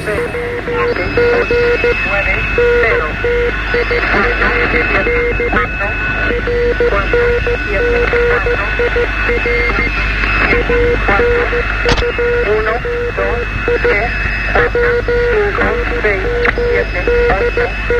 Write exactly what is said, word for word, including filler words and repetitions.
uno, dos, tres, cuatro, cinco, seis, siete, ocho,